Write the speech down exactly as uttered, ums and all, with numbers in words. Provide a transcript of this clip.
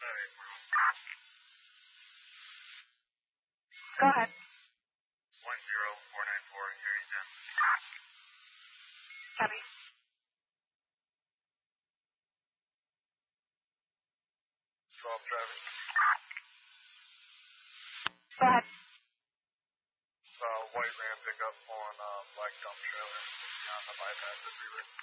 Go ahead. one zero four nine four, hearing ten. Copy. twelve traffic. Go ahead. Uh, white van pickup on uh, black dump trailer on the bypass of River.